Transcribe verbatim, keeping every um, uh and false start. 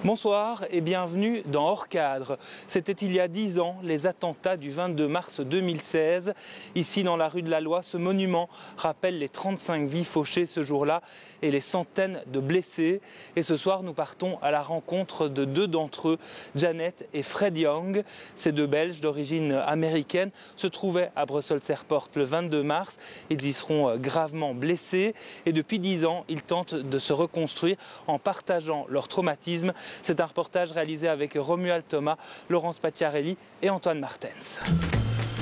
Bonsoir et bienvenue dans Hors Cadre. C'était il y a dix ans, les attentats du vingt-deux mars deux mille seize. Ici, dans la rue de la Loi, ce monument rappelle les trente-cinq vies fauchées ce jour-là et les centaines de blessés. Et ce soir, nous partons à la rencontre de deux d'entre eux, Janet et Fred Young. Ces deux Belges d'origine américaine se trouvaient à Brussels Airport le vingt-deux mars. Ils y seront gravement blessés et depuis dix ans, ils tentent de se reconstruire en partageant leur traumatisme. C'est un reportage réalisé avec Romuald Thomas, Laurence Pacciarelli et Antoine Martens.